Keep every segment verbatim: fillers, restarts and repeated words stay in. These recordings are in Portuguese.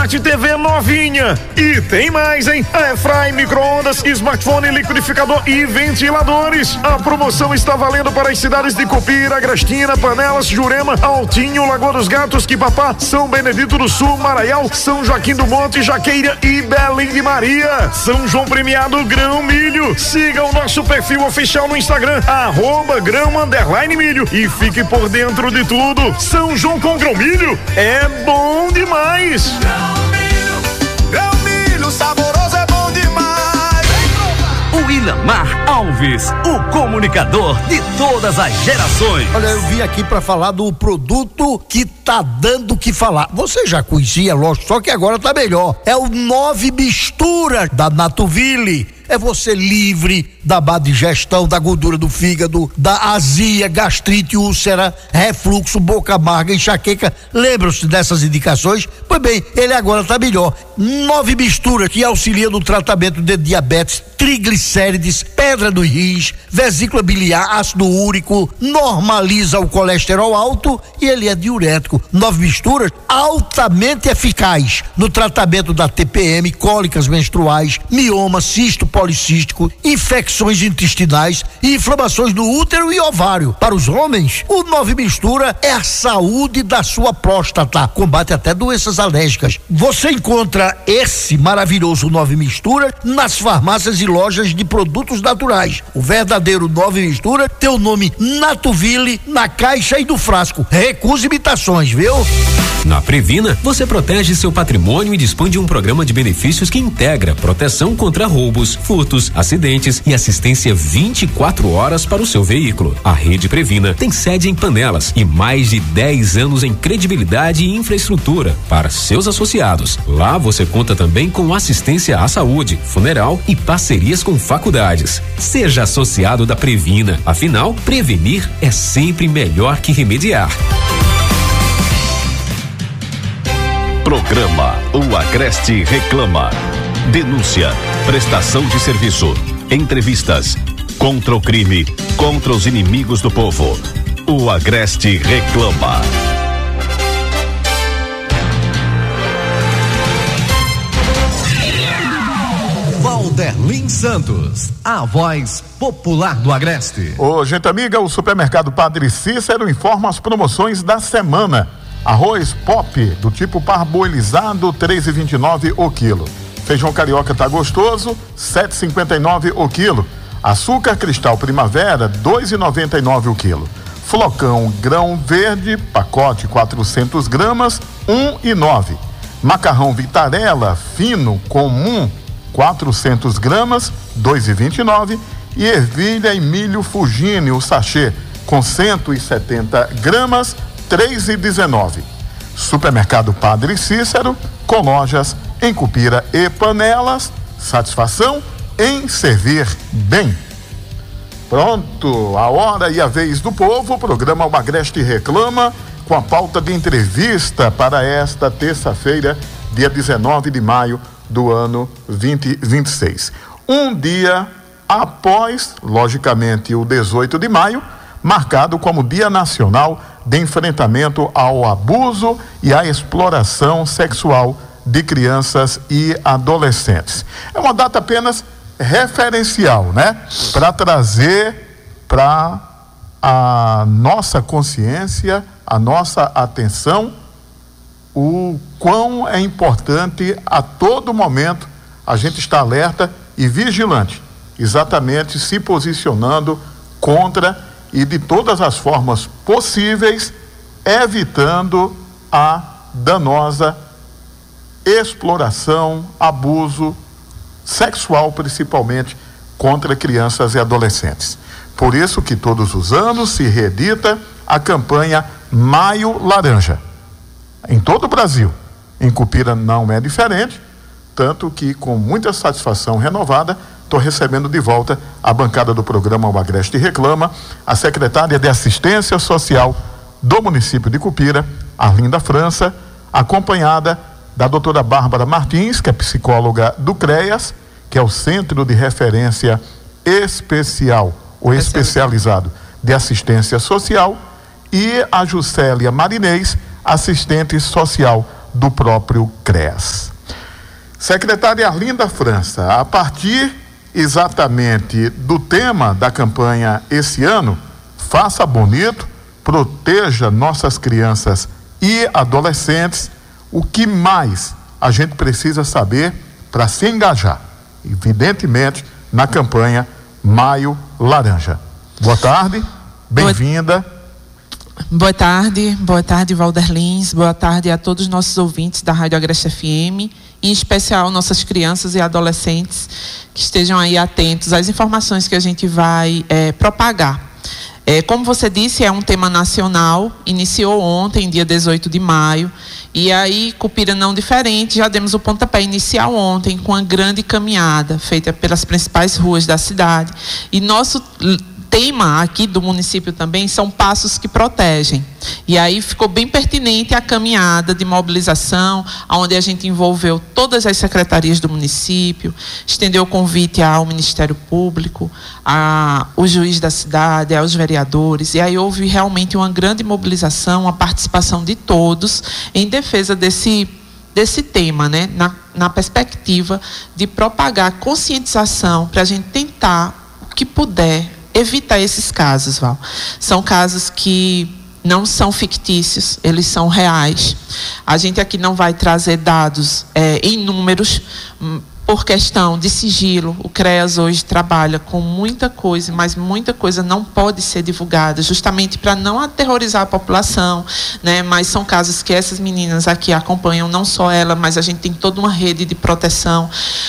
Smart T V novinha. E tem mais, hein? Airfry, micro-ondas, smartphone, liquidificador e ventiladores. A promoção está valendo para as cidades de Cupira, Agrestina, Panelas, Jurema, Altinho, Lagoa dos Gatos, Quipapá, São Benedito do Sul, Maraial, São Joaquim do Monte, Jaqueira e Belém de Maria. São João Premiado Grão Milho. Siga o nosso perfil oficial no Instagram, arroba grão underline milho, e fique por dentro de tudo. São João com Grão Milho é bom demais. Grão Milho, Grão Milho, saboroso é bom demais. O Ilamar Alves, o comunicador de todas as gerações. Olha, eu vim aqui para falar do produto que tá dando o que falar. Você já conhecia, lógico, só que agora tá melhor. É o Nove Mistura da Natuville. É você livre da má digestão, da gordura do fígado, da azia, gastrite, úlcera, refluxo, boca amarga, enxaqueca. Lembram-se dessas indicações? Pois bem, ele agora tá melhor. Nove Mistura, que auxilia no tratamento de diabetes, triglicérides, pedra nos rins, vesícula biliar, ácido úrico, normaliza o colesterol alto e ele é diurético. Nove Misturas, altamente eficaz no tratamento da T P M, cólicas menstruais, mioma, cisto policístico, infecções intestinais e inflamações no útero e ovário. Para os homens, o Nove Mistura é a saúde da sua próstata, combate até doenças alérgicas. Você encontra esse maravilhoso Nove Mistura nas farmácias e lojas de produtos naturais. O verdadeiro Nove Mistura tem o nome Natuville na caixa e no frasco. Recuse imitações, viu? Na Previna, você protege seu patrimônio e dispõe de um programa de benefícios que integra proteção contra roubos, furtos, acidentes e assistência vinte e quatro horas para o seu veículo. A Rede Previna tem sede em Panelas e mais de dez anos em credibilidade e infraestrutura para seus associados. Lá você conta também com assistência à saúde, funeral e parcerias com faculdades. Seja associado da Previna, afinal, prevenir é sempre melhor que remediar. Programa O Agreste Reclama. Denúncia, prestação de serviço, entrevistas, contra o crime, contra os inimigos do povo. O Agreste Reclama. Valderlin Santos, a voz popular do Agreste. Ô, gente amiga, o supermercado Padre Cícero informa as promoções da semana. Arroz pop do tipo parboilizado, três reais e vinte e nove centavos o quilo. Feijão carioca tá gostoso, sete reais e cinquenta e nove centavos o quilo. Açúcar cristal primavera, dois reais e noventa e nove centavos o quilo. Flocão grão verde, pacote quatrocentas gramas, um real e nove centavos. Macarrão Vitarella fino comum, quatrocentas gramas, dois reais e vinte e nove centavos. E ervilha e milho Fugine, o sachê com cento e setenta gramas, três reais e dezenove centavos. Supermercado Padre Cícero, com lojas em Cupira e Panelas. Satisfação em servir bem. Pronto, a hora e a vez do povo. O programa O Agreste Reclama, com a pauta de entrevista para esta terça-feira, dia dezenove de maio do ano vinte e vinte e seis. Um dia após, logicamente, o dezoito de maio, marcado como Dia Nacional de Enfrentamento ao Abuso e à Exploração Sexual de Crianças e Adolescentes. É uma data apenas referencial, né? Para trazer para a nossa consciência, a nossa atenção, o quão é importante a todo momento a gente estar alerta e vigilante, exatamente se posicionando contra e de todas as formas possíveis, evitando a danosa exploração, abuso sexual, principalmente contra crianças e adolescentes. Por isso que todos os anos se reedita a campanha Maio Laranja, em todo o Brasil. Em Cupira não é diferente, tanto que com muita satisfação renovada estou recebendo de volta a bancada do programa O Agreste Reclama, a secretária de Assistência Social do município de Cupira, Arlinda França, acompanhada da doutora Bárbara Martins, que é psicóloga do CREAS, que é o Centro de Referência Especial ou Especializado de Assistência Social, e a Juscelia Marinês, assistente social do próprio CREAS. Secretária Arlinda França, a partir exatamente do tema da campanha esse ano, Faça Bonito, proteja nossas crianças e adolescentes, o que mais a gente precisa saber para se engajar, evidentemente, na campanha Maio Laranja. Boa tarde, bem-vinda. Boa tarde, boa tarde, Valder Lins, boa tarde a todos os nossos ouvintes da Rádio Agreste F M, em especial nossas crianças e adolescentes que estejam aí atentos às informações que a gente vai é, propagar. É, como você disse, é um tema nacional, iniciou ontem, dia dezoito de maio, e aí, Cupira não diferente, já demos o pontapé inicial ontem com uma grande caminhada feita pelas principais ruas da cidade. E nosso tema aqui do município também são passos que protegem. E aí ficou bem pertinente a caminhada de mobilização, onde a gente envolveu todas as secretarias do município, estendeu o convite ao Ministério Público, ao juiz da cidade, aos vereadores, e aí houve realmente uma grande mobilização, a participação de todos em defesa desse, desse tema, né? na, na perspectiva de propagar conscientização para a gente tentar o que puder evitar esses casos, Val. São casos que não são fictícios, eles são reais. A gente aqui não vai trazer dados é, em números, por questão de sigilo. O CREAS hoje trabalha com muita coisa, mas muita coisa não pode ser divulgada, justamente para não aterrorizar a população, né? Mas são casos que essas meninas aqui acompanham, não só ela, mas a gente tem toda uma rede de proteção.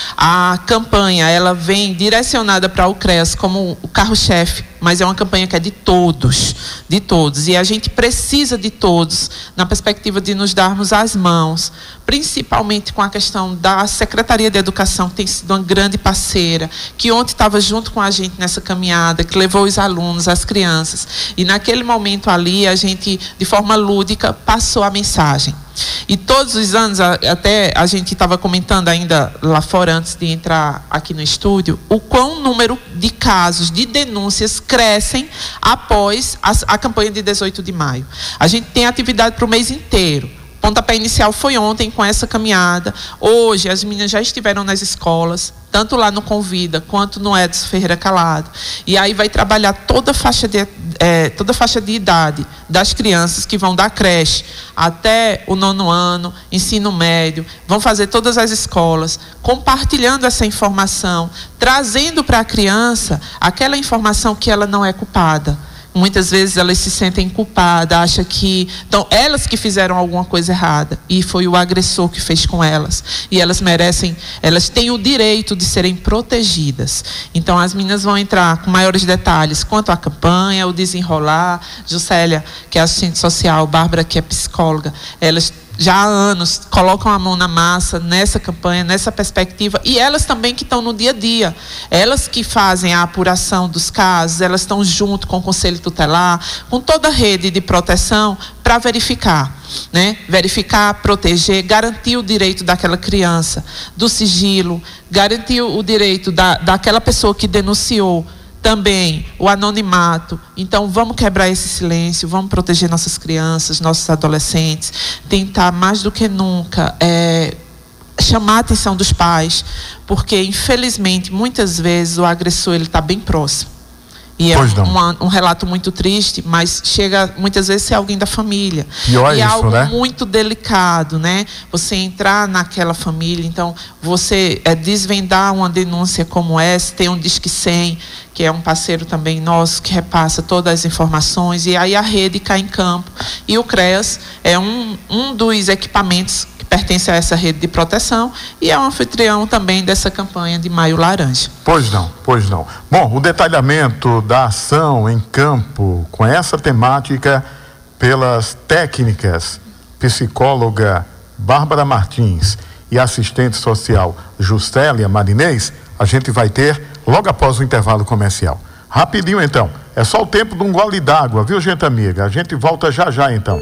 A campanha, ela vem direcionada para o CREAS como o carro-chefe, mas é uma campanha que é de todos, de todos, e a gente precisa de todos, na perspectiva de nos darmos as mãos, principalmente com a questão da Secretaria de Educação, que tem sido uma grande parceira, que ontem estava junto com a gente nessa caminhada, que levou os alunos, as crianças, e naquele momento ali, a gente, de forma lúdica, passou a mensagem. E todos os anos, até a gente estava comentando ainda lá fora, antes de entrar aqui no estúdio, o quão número de casos, de denúncias crescem após a, a campanha de dezoito de maio. A gente tem atividade para o mês inteiro. O pontapé inicial foi ontem com essa caminhada. Hoje as meninas já estiveram nas escolas, tanto lá no Convida quanto no Edson Ferreira Calado. E aí vai trabalhar toda a faixa de, é, toda a faixa de idade das crianças que vão da creche até o nono ano, ensino médio, vão fazer todas as escolas, compartilhando essa informação, trazendo para a criança aquela informação que ela não é culpada. Muitas vezes elas se sentem culpadas, acham que então, elas que fizeram alguma coisa errada e foi o agressor que fez com elas. E elas merecem, elas têm o direito de serem protegidas. Então as meninas vão entrar com maiores detalhes quanto à campanha, o desenrolar. Juscelia, que é assistente social, Bárbara, que é psicóloga, elas já há anos colocam a mão na massa nessa campanha, nessa perspectiva, e elas também que estão no dia a dia, elas que fazem a apuração dos casos, elas estão junto com o Conselho Tutelar, com toda a rede de proteção para verificar, né? Verificar, proteger, garantir o direito daquela criança, do sigilo, garantir o direito da, daquela pessoa que denunciou, também o anonimato. Então vamos quebrar esse silêncio, vamos proteger nossas crianças, nossos adolescentes, tentar mais do que nunca é, chamar a atenção dos pais, porque infelizmente muitas vezes o agressor ele está bem próximo. E é uma, um relato muito triste, mas chega muitas vezes a ser alguém da família. Pior e é isso, algo né? muito delicado, né? Você entrar naquela família, então você é, desvendar uma denúncia como essa, tem um Disque cem, que é um parceiro também nosso, que repassa todas as informações, e aí a rede cai em campo. E o CREAS é um, um dos equipamentos que pertence a essa rede de proteção e é um anfitrião também dessa campanha de Maio Laranja. Pois não, pois não. Bom, o detalhamento da ação em campo com essa temática pelas técnicas psicóloga Bárbara Martins e assistente social Juscelia Marinês, a gente vai ter logo após o intervalo comercial. Rapidinho então, é só o tempo de um gole d'água, viu, gente amiga? A gente volta já já então.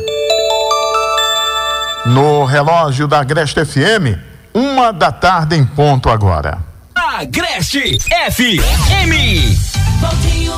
No relógio da Agreste F M, uma da tarde em ponto agora. Agreste F M. Valtinho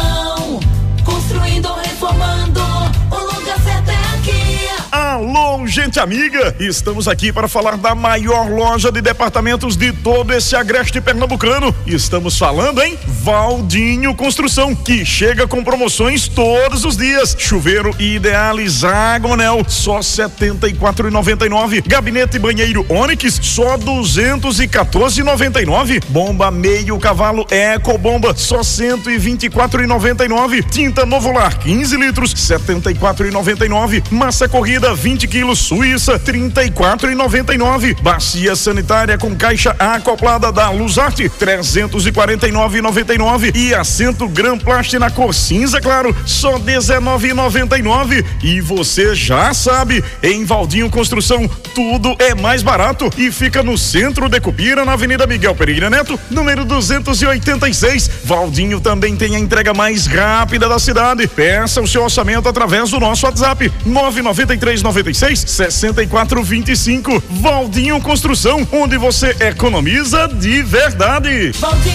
Construção, construindo, reformando, o lugar certo é aqui. A gente amiga, estamos aqui para falar da maior loja de departamentos de todo esse agreste pernambucano. Estamos falando em Valdinho Construção, que chega com promoções todos os dias. Chuveiro Idealis Agonel, só setenta e quatro reais e noventa e nove centavos. Gabinete banheiro Onix, só duzentos e quatorze reais e noventa e nove centavos. Bomba meio cavalo Eco Bomba, só cento e vinte e quatro reais e noventa e nove centavos. Tinta Novolar quinze litros, setenta e quatro reais e noventa e nove centavos. Massa corrida vinte quilos Suíça, trinta e quatro reais e noventa e nove centavos. Bacia sanitária com caixa acoplada da Luzarte, trezentos e quarenta e nove reais e noventa e nove centavos. E assento Gran Plast na cor cinza claro, só dezenove reais e noventa e nove centavos. E você já sabe, em Valdinho Construção tudo é mais barato e fica no centro de Cupira, na Avenida Miguel Pereira Neto, número duzentos e oitenta e seis. Valdinho também tem a entrega mais rápida da cidade. Peça o seu orçamento através do nosso WhatsApp nove nove três nove seis seis quatro dois cinco. Valdinho Construção, onde você economiza de verdade.